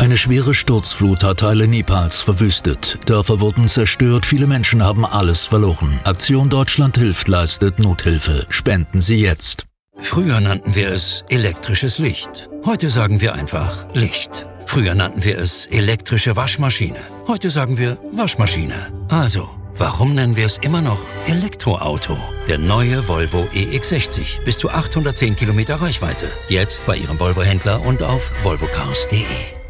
Eine schwere Sturzflut hat Teile Nepals verwüstet. Dörfer wurden zerstört, viele Menschen haben alles verloren. Aktion Deutschland hilft leistet Nothilfe. Spenden Sie jetzt. Früher nannten wir es elektrisches Licht. Heute sagen wir einfach Licht. Früher nannten wir es elektrische Waschmaschine. Heute sagen wir Waschmaschine. Also, warum nennen wir es immer noch Elektroauto? Der neue Volvo EX60. Bis zu 810 Kilometer Reichweite. Jetzt bei Ihrem Volvo-Händler und auf volvocars.de.